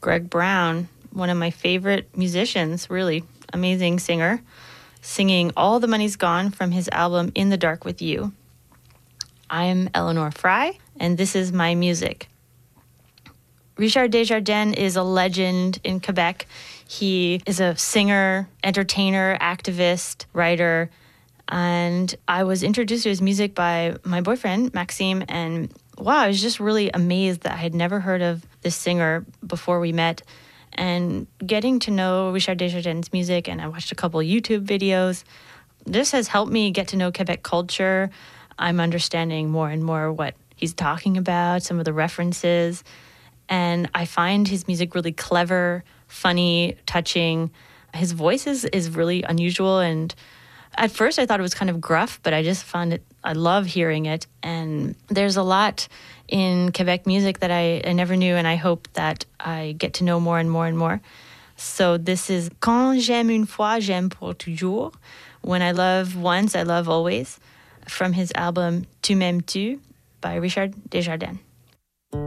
Greg Brown, one of my favorite musicians, really amazing singer, singing All the Money's Gone from his album In the Dark with You. I'm Eleanor Fry, and this is my music. Richard Desjardins is a legend in Quebec. He is a singer, entertainer, activist, writer, and I was introduced to his music by my boyfriend, Maxime, and wow, I was just really amazed that I had never heard of this singer before we met. And getting to know Richard Desjardins' music, and I watched a couple YouTube videos, this has helped me get to know Quebec culture. I'm understanding more and more what he's talking about, some of the references, and I find his music really clever, funny, touching. His voice is really unusual, and at first I thought it was kind of gruff, but I just found it, I love hearing it. And there's a lot in Quebec music that I never knew, and I hope that I get to know more and more and more. So this is Quand j'aime une fois, j'aime pour toujours. When I love once, I love always, from his album Tu m'aimes-tu by Richard Desjardins.